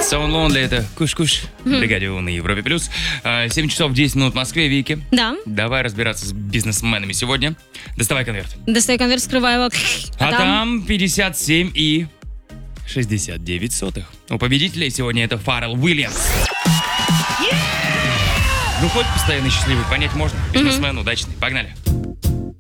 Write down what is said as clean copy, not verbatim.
So Lonely, это Куш-Куш. Бригаде У на Европе+. 7 часов 10 минут в Москве. Вики, Да. давай разбираться с бизнесменами сегодня. Доставай конверт. Достаю конверт, скрываю его. А там 57 и 69 сотых. У победителей сегодня это Фаррелл Уильямс. Ну, хоть постоянно счастливый, понять можно. Бизнесмен удачный. Погнали.